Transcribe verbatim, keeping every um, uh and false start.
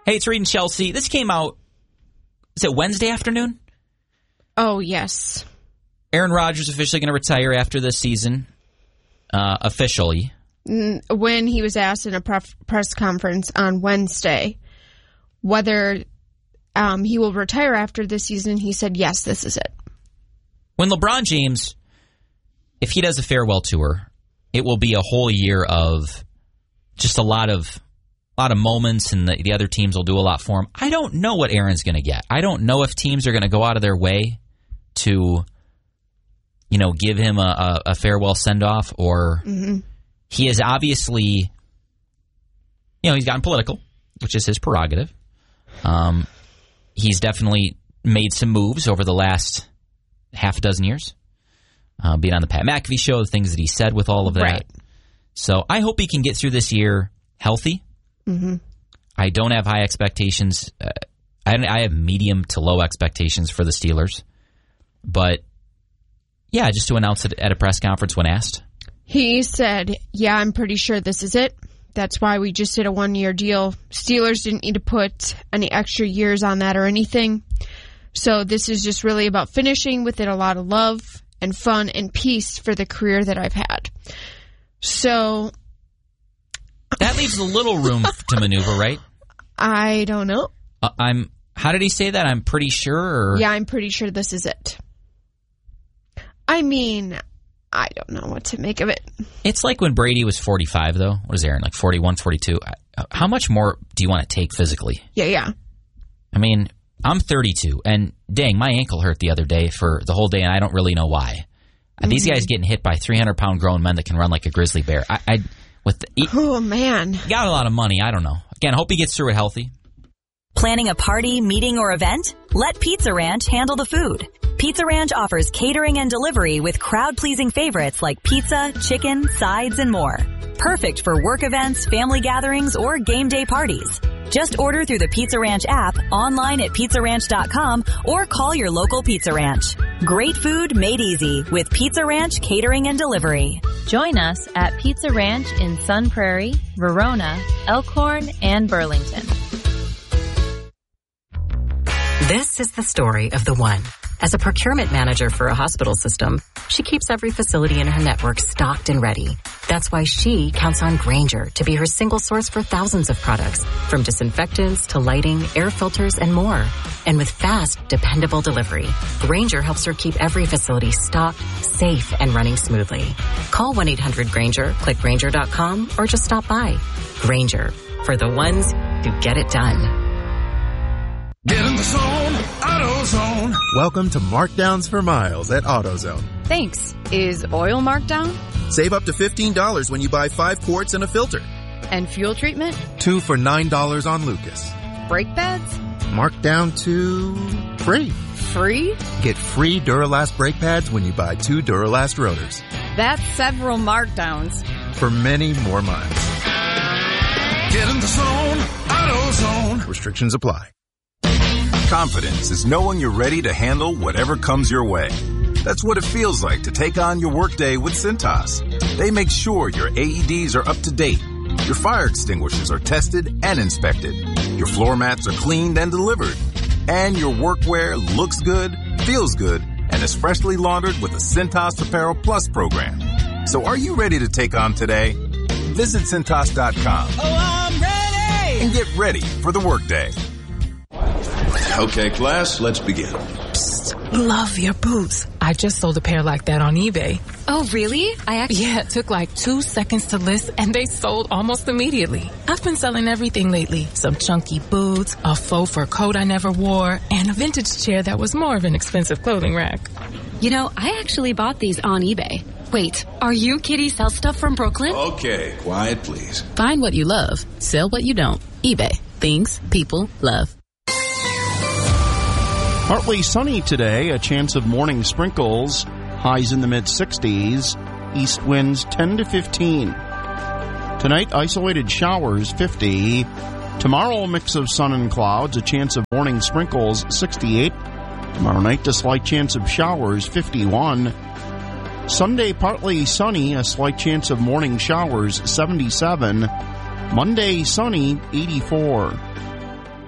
Hey, it's Reed and Chelsea. This came out, is it Wednesday afternoon? Oh, yes. Aaron Rodgers officially going to retire after this season, uh, officially. When he was asked in a pref- press conference on Wednesday whether um, he will retire after this season, he said, yes, this is it. When LeBron James, if he does a farewell tour, it will be a whole year of just a lot of a lot of moments, and the, the other teams will do a lot for him. I don't know what Aaron's going to get. I don't know if teams are going to go out of their way to, you know, give him a, a, a farewell send-off, or mm-hmm. he is obviously, you know, he's gotten political, which is his prerogative. Um, he's definitely made some moves over the last half a dozen years, uh, being on the Pat McAfee show, the things that he said with all of that. Right. So I hope he can get through this year healthy. Mm-hmm. I don't have high expectations. Uh, I, I have medium to low expectations for the Steelers. But, yeah, just to announce it at a press conference when asked. He said, yeah, I'm pretty sure this is it. That's why we just did a one-year deal. Steelers didn't need to put any extra years on that or anything. So this is just really about finishing with it a lot of love and fun and peace for the career that I've had. So that leaves a little room to maneuver, right? I don't know. Uh, I'm. How did he say that? I'm pretty sure? Or? Yeah, I'm pretty sure this is it. I mean, I don't know what to make of it. It's like when Brady was forty-five, though. What is Aaron, like forty-one, forty-two? How much more do you want to take physically? Yeah, yeah. I mean, I'm thirty-two, and dang, my ankle hurt the other day for the whole day, and I don't really know why. Mm-hmm. These guys getting hit by three hundred pound grown men that can run like a grizzly bear. I, I with the, he, oh, man. Got a lot of money. I don't know. Again, hope he gets through it healthy. Planning a party, meeting, or event? Let Pizza Ranch handle the food. Pizza Ranch offers catering and delivery with crowd-pleasing favorites like pizza, chicken, sides, and more. Perfect for work events, family gatherings, or game day parties. Just order through the Pizza Ranch app, online at pizza ranch dot com, or call your local Pizza Ranch. Great food made easy with Pizza Ranch Catering and Delivery. Join us at Pizza Ranch in Sun Prairie, Verona, Elkhorn, and Burlington. This is the story of the one. As a procurement manager for a hospital system, she keeps every facility in her network stocked and ready. That's why she counts on Grainger to be her single source for thousands of products, from disinfectants to lighting, air filters, and more. And with fast, dependable delivery, Grainger helps her keep every facility stocked, safe, and running smoothly. Call one eight hundred Grainger, click Grainger dot com, or just stop by. Grainger, for the ones who get it done. Get in the zone, AutoZone. Welcome to Markdowns for Miles at AutoZone. Thanks. Is oil marked down? Save up to fifteen dollars when you buy five quarts and a filter. And fuel treatment? Two for nine dollars on Lucas. Brake pads? Marked down to free. Free? Get free Duralast brake pads when you buy two Duralast rotors. That's several markdowns. For many more miles. Get in the zone, AutoZone. Restrictions apply. Confidence is knowing you're ready to handle whatever comes your way. That's what it feels like to take on your workday with Cintas. They make sure your A E Ds are up to date, your fire extinguishers are tested and inspected, your floor mats are cleaned and delivered, and your workwear looks good, feels good, and is freshly laundered with the Cintas Apparel Plus program. So are you ready to take on today? Visit Cintas dot com. Oh, I'm ready! And get ready for the workday. Okay, class, let's begin. Psst, love your boots. I just sold a pair like that on eBay. Oh, really? I actually... Yeah, it took like two seconds to list, and they sold almost immediately. I've been selling everything lately. Some chunky boots, a faux fur coat I never wore, and a vintage chair that was more of an expensive clothing rack. You know, I actually bought these on eBay. Wait, are you Kitty Sell Stuff from Brooklyn? Okay, quiet, please. Find what you love. Sell what you don't. eBay. Things people love. Partly sunny today, a chance of morning sprinkles, highs in the mid-sixties, east winds ten to fifteen. Tonight, isolated showers, fifty. Tomorrow, a mix of sun and clouds, a chance of morning sprinkles, sixty-eight. Tomorrow night, a slight chance of showers, fifty-one. Sunday, partly sunny, a slight chance of morning showers, seventy-seven. Monday, sunny, eighty-four.